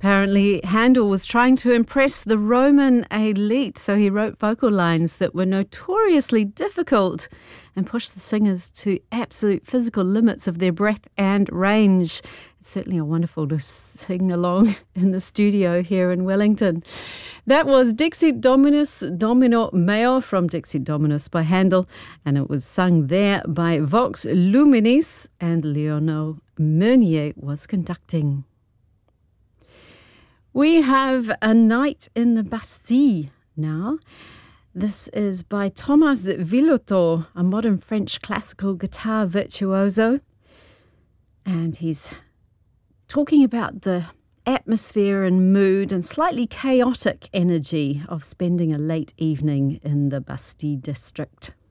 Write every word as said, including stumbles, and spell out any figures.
Apparently, Handel was trying to impress the Roman elite, so he wrote vocal lines that were notoriously difficult and pushed the singers to absolute physical limits of their breath and range. It's certainly wonderful to sing along in the studio here in Wellington. That was Dixit Dominus Domino Meo from Dixit Dominus by Handel, and it was sung there by Vox Luminis, and Leonard Meunier was conducting. We have A Night in the Bastille now. This is by Thomas Villotto, a modern French classical guitar virtuoso. And he's talking about the atmosphere and mood and slightly chaotic energy of spending a late evening in the Bastille district.